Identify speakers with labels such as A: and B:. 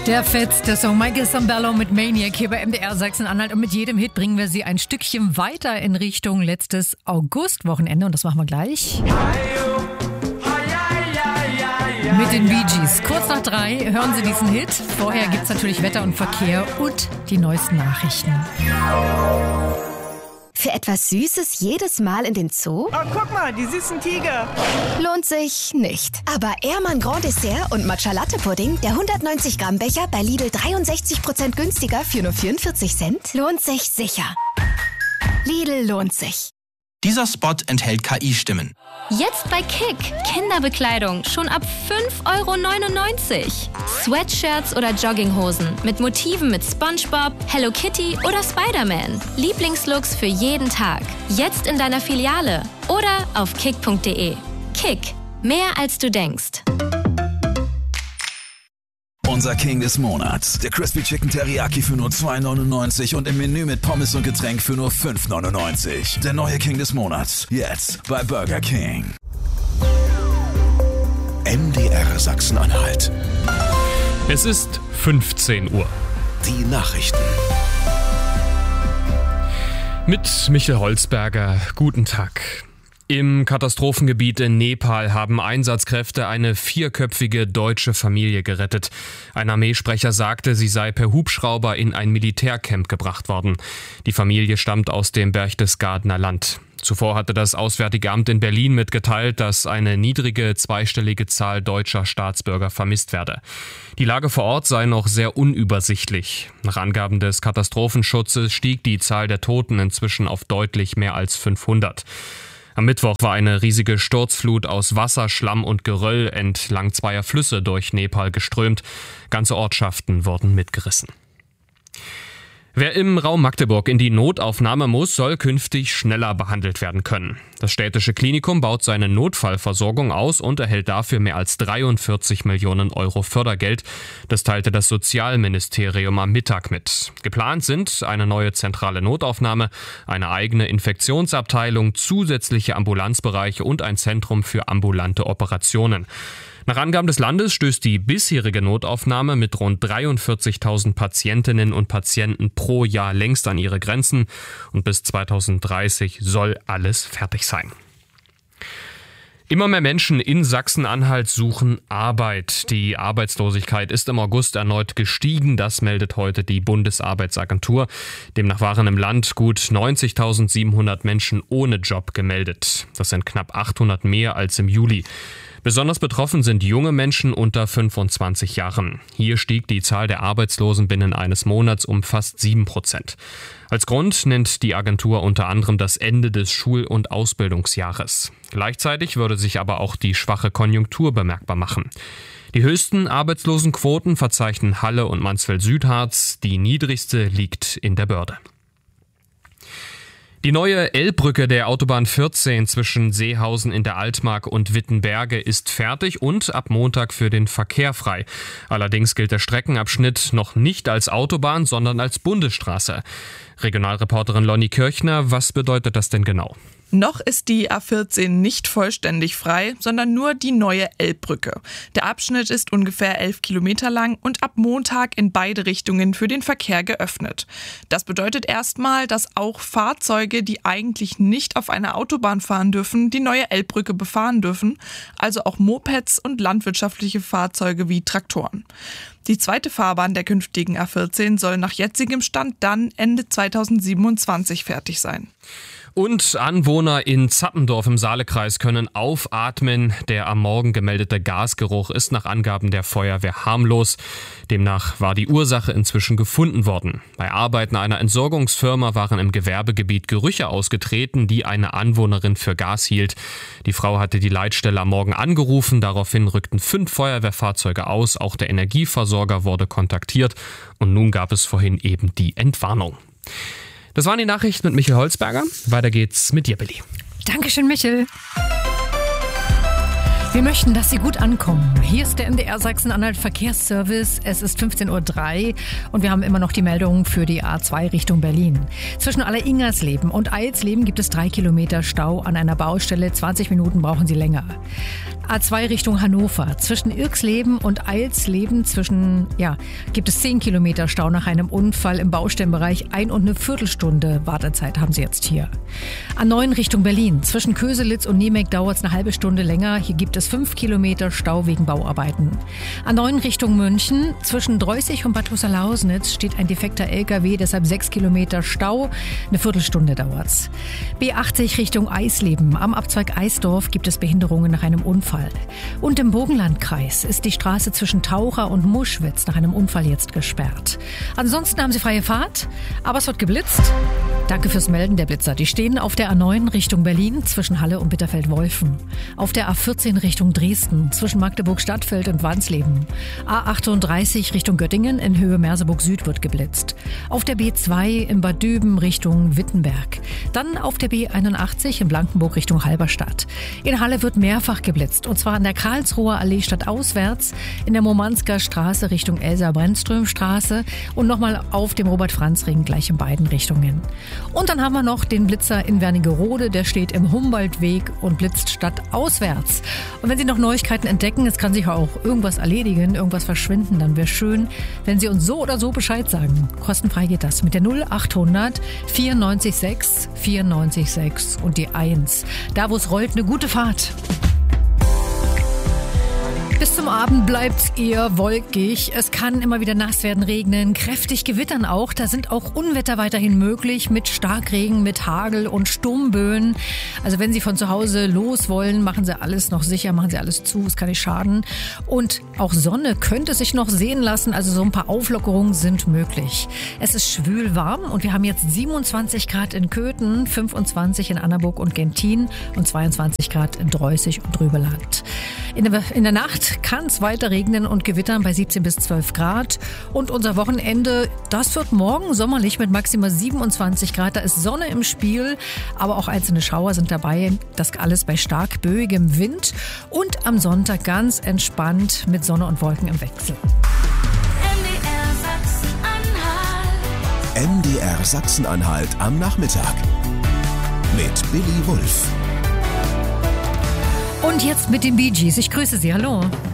A: Der fetzte Song Michael Sambello mit Maniac hier bei MDR Sachsen-Anhalt. Und mit jedem Hit bringen wir Sie ein Stückchen weiter in Richtung letztes August-Wochenende. Und das machen wir gleich mit den Bee Gees. Kurz nach 3 hören Sie diesen Hit. Vorher gibt es natürlich Wetter und Verkehr und die neuesten Nachrichten.
B: Für etwas Süßes jedes Mal in den Zoo?
C: Oh, guck mal, die süßen Tiger.
B: Lohnt sich nicht. Aber Ehrmann Grand Dessert und Matcha Latte Pudding, der 190 Gramm Becher bei Lidl 63% günstiger für nur 44 Cent, lohnt sich sicher. Lidl lohnt sich.
D: Dieser Spot enthält KI-Stimmen.
E: Jetzt bei Kick. Kinderbekleidung schon ab 5,99 €. Sweatshirts oder Jogginghosen mit Motiven mit SpongeBob, Hello Kitty oder Spider-Man. Lieblingslooks für jeden Tag. Jetzt in deiner Filiale oder auf kick.de. Kick. Mehr als du denkst.
F: Unser King des Monats. Der Crispy Chicken Teriyaki für nur 2,99 € und im Menü mit Pommes und Getränk für nur 5,99 €. Der neue King des Monats. Jetzt bei Burger King.
G: MDR Sachsen-Anhalt.
H: Es ist 15 Uhr.
G: Die Nachrichten.
H: Mit Michael Holzberger. Guten Tag. Im Katastrophengebiet in Nepal haben Einsatzkräfte eine 4-köpfige deutsche Familie gerettet. Ein Armeesprecher sagte, sie sei per Hubschrauber in ein Militärcamp gebracht worden. Die Familie stammt aus dem Berchtesgadener Land. Zuvor hatte das Auswärtige Amt in Berlin mitgeteilt, dass eine niedrige zweistellige Zahl deutscher Staatsbürger vermisst werde. Die Lage vor Ort sei noch sehr unübersichtlich. Nach Angaben des Katastrophenschutzes stieg die Zahl der Toten inzwischen auf deutlich mehr als 500. Am Mittwoch war eine riesige Sturzflut aus Wasser, Schlamm und Geröll entlang zweier Flüsse durch Nepal geströmt. Ganze Ortschaften wurden mitgerissen. Wer im Raum Magdeburg in die Notaufnahme muss, soll künftig schneller behandelt werden können. Das städtische Klinikum baut seine Notfallversorgung aus und erhält dafür mehr als 43 Millionen € Fördergeld. Das teilte das Sozialministerium am Mittag mit. Geplant sind eine neue zentrale Notaufnahme, eine eigene Infektionsabteilung, zusätzliche Ambulanzbereiche und ein Zentrum für ambulante Operationen. Nach Angaben des Landes stößt die bisherige Notaufnahme mit rund 43.000 Patientinnen und Patienten pro Jahr längst an ihre Grenzen und bis 2030 soll alles fertig sein. Immer mehr Menschen in Sachsen-Anhalt suchen Arbeit. Die Arbeitslosigkeit ist im August erneut gestiegen, das meldet heute die Bundesarbeitsagentur. Demnach waren im Land gut 90.700 Menschen ohne Job gemeldet. Das sind knapp 800 mehr als im Juli. Besonders betroffen sind junge Menschen unter 25 Jahren. Hier stieg die Zahl der Arbeitslosen binnen eines Monats um fast 7%. Als Grund nennt die Agentur unter anderem das Ende des Schul- und Ausbildungsjahres. Gleichzeitig würde sich aber auch die schwache Konjunktur bemerkbar machen. Die höchsten Arbeitslosenquoten verzeichnen Halle und Mansfeld-Südharz, die niedrigste liegt in der Börde. Die neue L-Brücke der Autobahn 14 zwischen Seehausen in der Altmark und Wittenberge ist fertig und ab Montag für den Verkehr frei. Allerdings gilt der Streckenabschnitt noch nicht als Autobahn, sondern als Bundesstraße. Regionalreporterin Lonnie Kirchner, was bedeutet das denn genau?
C: Noch ist die A14 nicht vollständig frei, sondern nur die neue Elbbrücke. Der Abschnitt ist ungefähr 11 Kilometer lang und ab Montag in beide Richtungen für den Verkehr geöffnet. Das bedeutet erstmal, dass auch Fahrzeuge, die eigentlich nicht auf einer Autobahn fahren dürfen, die neue Elbbrücke befahren dürfen, also auch Mopeds und landwirtschaftliche Fahrzeuge wie Traktoren. Die zweite Fahrbahn der künftigen A14 soll nach jetzigem Stand dann Ende 2027 fertig sein.
H: Und Anwohner in Zappendorf im Saalekreis können aufatmen. Der am Morgen gemeldete Gasgeruch ist nach Angaben der Feuerwehr harmlos. Demnach war die Ursache inzwischen gefunden worden. Bei Arbeiten einer Entsorgungsfirma waren im Gewerbegebiet Gerüche ausgetreten, die eine Anwohnerin für Gas hielt. Die Frau hatte die Leitstelle am Morgen angerufen. Daraufhin rückten 5 Feuerwehrfahrzeuge aus. Auch der Energieversorger wurde kontaktiert. Und nun gab es vorhin eben die Entwarnung. Das waren die Nachrichten mit Michael Holzberger. Weiter geht's mit dir, Billy.
A: Dankeschön, Michael. Wir möchten, dass Sie gut ankommen. Hier ist der MDR Sachsen-Anhalt Verkehrsservice. Es ist 15:03 Uhr und wir haben immer noch die Meldung für die A2 Richtung Berlin. Zwischen Alleringersleben und Eilsleben gibt es 3 Kilometer Stau an einer Baustelle. 20 Minuten brauchen Sie länger. A2 Richtung Hannover. Zwischen Irksleben und Eilsleben gibt es 10 Kilometer Stau nach einem Unfall im Baustellenbereich. 1 und eine Viertelstunde Wartezeit haben Sie jetzt hier. A9 Richtung Berlin. Zwischen Köselitz und Niemek dauert es eine halbe Stunde länger. Hier gibt es 5 Kilometer Stau wegen Bauarbeiten. A9 Richtung München. Zwischen Dreußig und Bad Wusterlausnitz steht ein defekter LKW, deshalb 6 Kilometer Stau. Eine Viertelstunde dauert's. B80 Richtung Eisleben. Am Abzweig Eisdorf gibt es Behinderungen nach einem Unfall. Und im Burgenlandkreis ist die Straße zwischen Taucher und Muschwitz nach einem Unfall jetzt gesperrt. Ansonsten haben Sie freie Fahrt, aber es wird geblitzt. Danke fürs Melden der Blitzer. Die stehen auf der A9 Richtung Berlin zwischen Halle und Bitterfeld-Wolfen. Auf der A14 Richtung Dresden zwischen Magdeburg-Stadtfeld und Wansleben. A38 Richtung Göttingen in Höhe Merseburg Süd wird geblitzt. Auf der B2 in Bad Düben Richtung Wittenberg. Dann auf der B81 in Blankenburg Richtung Halberstadt. In Halle wird mehrfach geblitzt. Und zwar an der Karlsruher Allee stadtauswärts, in der Momansker Straße Richtung Elsa-Brennström-Straße und nochmal auf dem Robert-Franz-Ring gleich in beiden Richtungen. Und dann haben wir noch den Blitzer in Wernigerode, der steht im Humboldtweg und blitzt stadtauswärts. Und wenn Sie noch Neuigkeiten entdecken, es kann sich auch irgendwas erledigen, irgendwas verschwinden, dann wäre schön, wenn Sie uns so oder so Bescheid sagen. Kostenfrei geht das mit der 0800 94 6 94 6 und die 1. Da, wo es rollt, eine gute Fahrt. Bis zum Abend bleibt's eher wolkig. Es kann immer wieder nass werden, regnen, kräftig gewittern auch. Da sind auch Unwetter weiterhin möglich mit Starkregen, mit Hagel und Sturmböen. Also wenn Sie von zu Hause los wollen, machen Sie alles noch sicher, machen Sie alles zu, es kann nicht schaden. Und auch Sonne könnte sich noch sehen lassen, also so ein paar Auflockerungen sind möglich. Es ist schwül warm und wir haben jetzt 27 Grad in Köthen, 25 in Annaburg und Gentin und 22 Grad in Dreußig und Rübeland. In der Nacht kann es weiter regnen und gewittern bei 17 bis 12 Grad. Und unser Wochenende, das wird morgen sommerlich mit maximal 27 Grad. Da ist Sonne im Spiel, aber auch einzelne Schauer sind dabei. Das alles bei stark böigem Wind. Und am Sonntag ganz entspannt mit Sonne und Wolken im Wechsel.
G: MDR Sachsen-Anhalt am Nachmittag mit Billy Wulff.
A: Und jetzt mit den Bee Gees. Ich grüße Sie. Hallo.